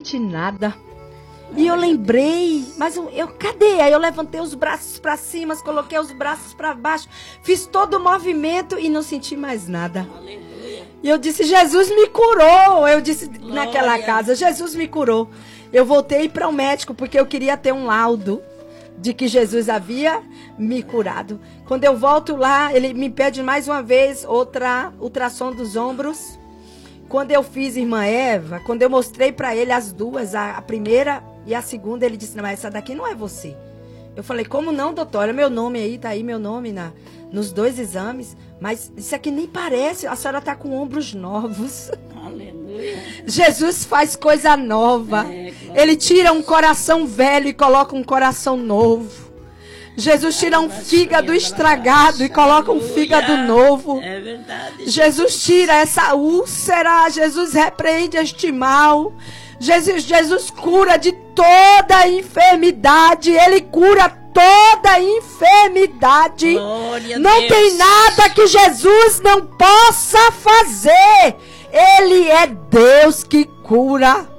senti nada. E eu lembrei, mas cadê? Aí eu levantei os braços para cima, coloquei os braços para baixo, fiz todo o movimento e não senti mais nada. Aleluia. E eu disse, Jesus me curou. Eu disse naquela casa, Jesus me curou. Eu voltei para o médico porque eu queria ter um laudo de que Jesus havia me curado. Quando eu volto lá, ele me pede mais uma vez outra ultrassom dos ombros. Quando eu fiz, irmã Eva, quando eu mostrei para ele as duas, a primeira e a segunda, ele disse, não, essa daqui não é você. Eu falei, como não, doutora? Meu nome aí, tá aí meu nome nos 2 exames. Mas isso aqui nem parece, a senhora tá com ombros novos. Aleluia. Jesus faz coisa nova. Ele tira um coração velho e coloca um coração novo. Jesus tira um fígado estragado e coloca um fígado novo. É verdade. Jesus tira essa úlcera. Jesus repreende este mal. Jesus cura de toda enfermidade. Ele cura toda enfermidade. Não tem nada que Jesus não possa fazer. Ele é Deus que cura.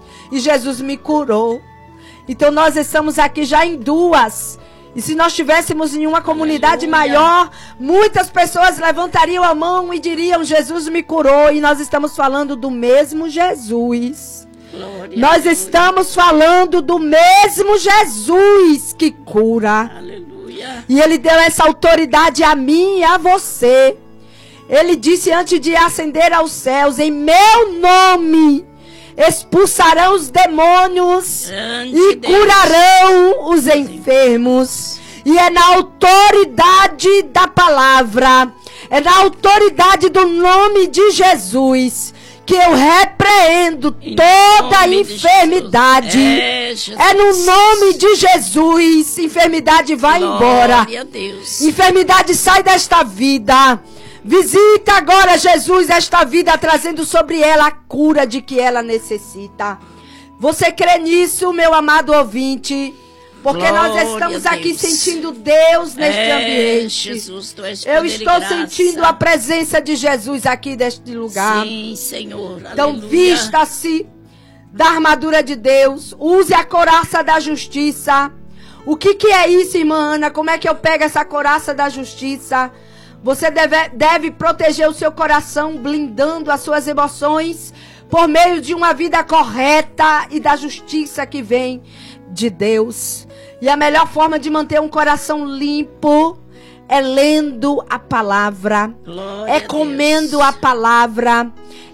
E Jesus me curou. Então nós estamos aqui já em 2. E se nós estivéssemos em uma comunidade maior, muitas pessoas levantariam a mão e diriam, Jesus me curou. E nós estamos falando do mesmo Jesus. Nós estamos falando do mesmo Jesus que cura. Aleluia. E Ele deu essa autoridade a mim e a você. Ele disse antes de ascender aos céus, em meu nome expulsarão os demônios e curarão os enfermos. E é na autoridade da palavra, é na autoridade do nome de Jesus que eu repreendo toda enfermidade. É no nome de Jesus. Enfermidade vai embora. Enfermidade sai desta vida. Visita agora, Jesus, esta vida, trazendo sobre ela a cura de que ela necessita. Você crê nisso, meu amado ouvinte? Porque nós estamos aqui sentindo Deus neste ambiente. Jesus, tu és eu poder estou e graça. sentindo a presença de Jesus aqui neste lugar. Sim, Senhor. Então, Aleluia. vista-se da armadura de Deus. Use a couraça da justiça. O que é isso, irmã Ana? Como é que eu pego essa couraça da justiça? Você deve proteger o seu coração, blindando as suas emoções por meio de uma vida correta e da justiça que vem de Deus. E a melhor forma de manter um coração limpo é lendo a palavra, é comendo a palavra,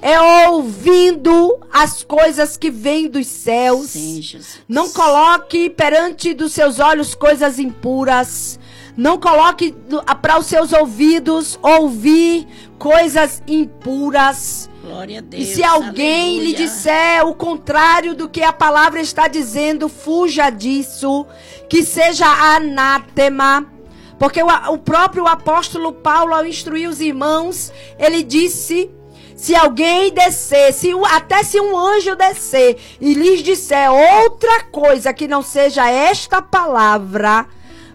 é ouvindo as coisas que vêm dos céus. Sim, Jesus. Não coloque perante dos seus olhos coisas impuras. Não coloque para os seus ouvidos ouvir coisas impuras. Glória a Deus. E se alguém lhe disser o contrário do que a palavra está dizendo, fuja disso, que seja anátema. Porque o próprio apóstolo Paulo, ao instruir os irmãos, ele disse, se alguém descer, até se um anjo descer e lhes disser outra coisa que não seja esta palavra,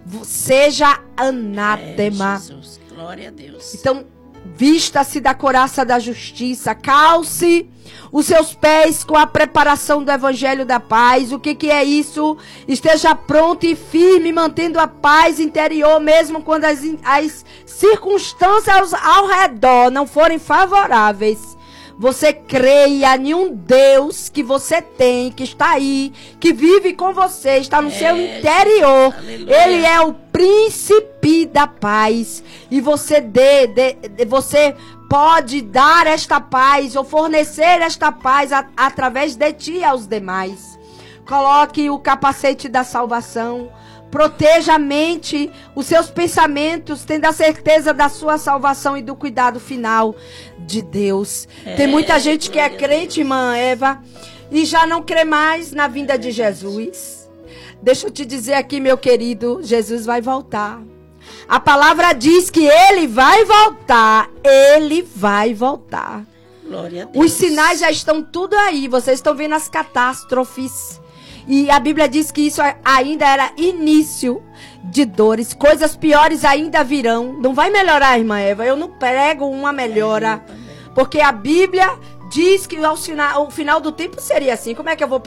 seja anátema. Jesus, glória a Deus. Então, vista-se da couraça da justiça, calce os seus pés com a preparação do evangelho da paz. O que é isso? Esteja pronto e firme, mantendo a paz interior, mesmo quando as circunstâncias ao redor não forem favoráveis. Você creia em um Deus que você tem, que está aí, que vive com você, está no seu interior. Ele é o príncipe da paz. E você você pode dar esta paz ou fornecer esta paz através de ti aos demais. Coloque o capacete da salvação. Proteja a mente, os seus pensamentos, tendo a certeza da sua salvação e do cuidado final de Deus. Tem muita gente que é crente, irmã Eva, e já não crê mais na vinda de Jesus. Deixa eu te dizer aqui, meu querido, Jesus vai voltar. A palavra diz que ele vai voltar. Ele vai voltar. Glória a Deus. Os sinais já estão tudo aí. Vocês estão vendo as catástrofes. E a Bíblia diz que isso ainda era início de dores. Coisas piores ainda virão. Não vai melhorar, irmã Eva. Eu não prego uma melhora. Porque a Bíblia diz que o final do tempo seria assim. Como é que eu vou